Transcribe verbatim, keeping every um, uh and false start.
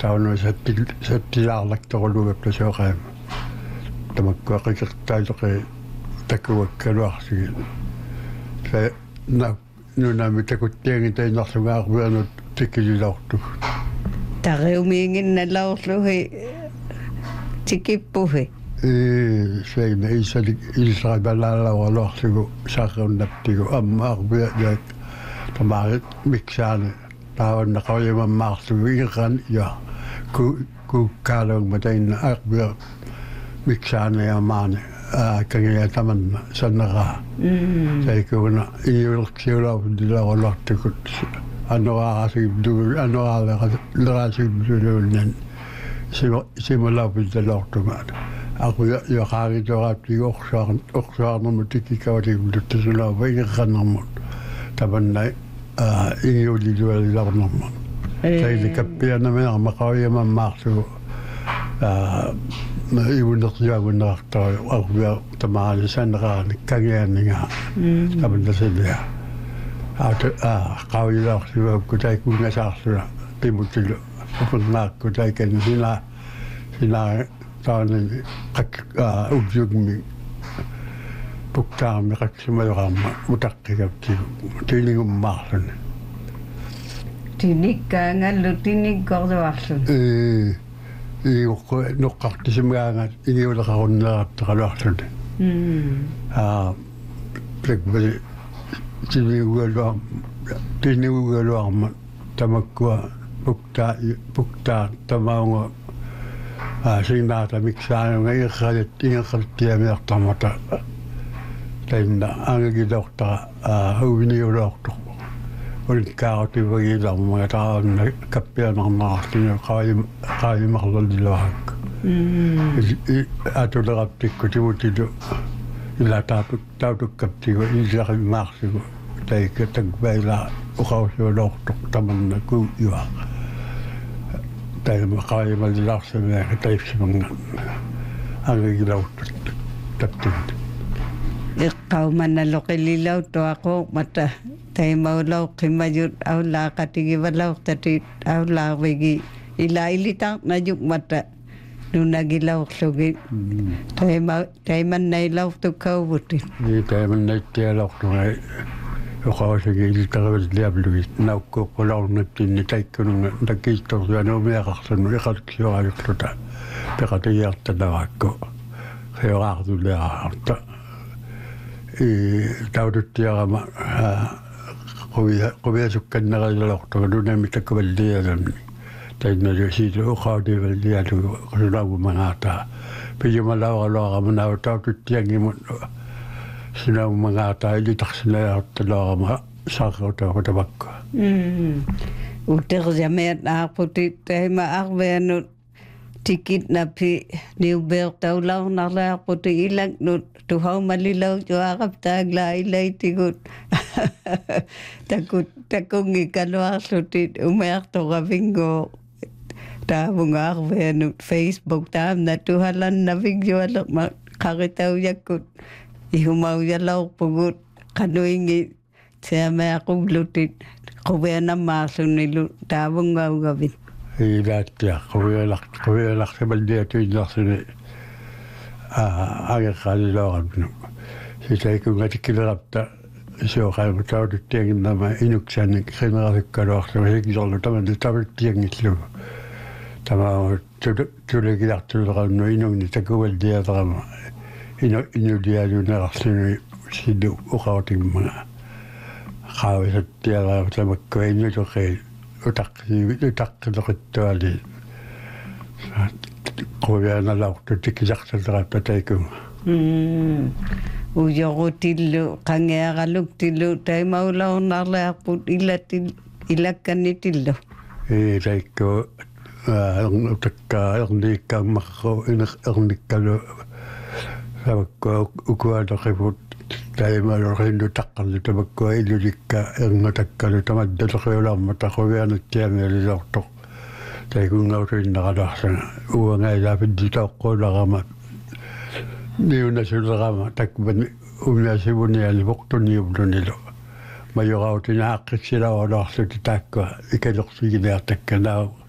tauna satti sattilaarlaktoruluapta soqaama tamakkuaqikirtaitoqi takkuakkaluarsigu sa na nunami takuttiangi tainarlungaarvianut tikililortu tareumiinginnalaorluhi tikippuhi ee seina isali ilsarabalaalauarluarsigu saaqerunaptigu ammaarvia jaak tamarit miksaani taawannaqauyamammaarlugu iqan ja ku ku kaalung mataina arvia miksaani amaani kangaya tamanna sannaraa saikuna iulqsiulaudilaorluartukut anoraasibdu anoraaleqalerasibduluunnan sima simalaupidalortumaat aquya yoqaaritoraaptigu orsaarn orsaarnermu tikkikavaliuluttusulauva iqannarmut tamannai ingiulilualilarnermut saili kappianamearmaqauyamammaarlugu ma iunersiagunnerartoru arvia tamaali saneraani kangianningaa tamannasillia aata a qauilaarsivaukku taikungasaarluna qimutilu upunnaakku taikan sina sina taanani qak ugjugmi puktaarmi qaksimayoraamma mutaqqigaptigu tiiningummaarluni tinikkaangallu tinikkorluarlun ee iuqqu noqqartisimaangat igiuleqarunneraptaqaluarluni aa plekbali tiniugaluar tiniugaluarma tamakkua puktaa puktaa tamaunga aa signaata miksaanunga iqalit ingeqartiamiartamata tainna angagilortara aa uviniuloortoq ulikkaarutivagilormaga taraanna kappianarnararluni qaayim qaayimarlalliluarакку атулерапtikku timutilu ila taatu tautukkaptigu ilsarimaarsigu taika takvaila uqausuulortoq tamanna kuujuaq taima qaayimallilaarsameaga taifsimanga angagilortut taptimut iqqaumanaloqililautuaqoq mata taimauloqqimayut aulaaqatigivalauqtatit aulaarvigi ila ilitarnajuk mata nunagilaorlugi taima taimannailaortukauvutit ni taimannaittиалортунга uqausagi iltaravalliavlugit naukkuuqqulaornattinni taikkununga takkiittorluanuumiaqarlunu iqalkiorajulluta peqatigiartanavaakku qioraartuliaraarta i taututtiarama quvia quviasukkannerilortuga nunami takkuvallialamni tainnalu siilu uqautivallialugu qulaugumangaata piyumalauraloaramanau taututtiangimut sinaumangaata ilitarsinajartaloorama saaqautaqutavakku uterjameat aarputit taima arveanut tikitnapi niubeertaulaornarlaarputi ilaknut tuhaumalilautuaqaptaagla ilaitigut takut takungikaluarlutit umeartoravingo taavungaarveanut Facebook taamna tuhalannavigjualerma qaritauyakkut ihumaujalorpugut qanuingi seameaquvlutit quvianammaarlunilu taavungaugavit ilaattia quvialaq quvialaqsimalliatuinnarsuni агеққалилоорапну ситайкунгаtikkilerapta сиоқаамутаутиттиагиннама инуксаник генералуккалуарлу хикисорлу таман тавиттиангиллугу тамаа тулегилартулеранну инугни такувалдиатерама ину инудиалунеқарлуни сиду уқаутиммага qaavissattiaraa tamakkuinnutoqi utaqsi utaqqileqittuali quvianalaortu tikisartaleraappa taikunga ujorutillu qangiaraluktillu taimaulaornarlearput ilatil ilakkanitillu ee taikku ernutakka erniikkaammarru ernikkalu savakku ukuatoqiput taimalurinnu taqqarlu tamakkua illulikka ernutakkalu tamaddaleqiularma taquvianattiangialilortoq taikunngautuinnaqalarsana uangailaapiditoqqуулarama niunasulerama takmani umiasivuniali voqtuniumlunilu majorautina aqqitsilaualarluti taakkua ikalersiginiartakkanaa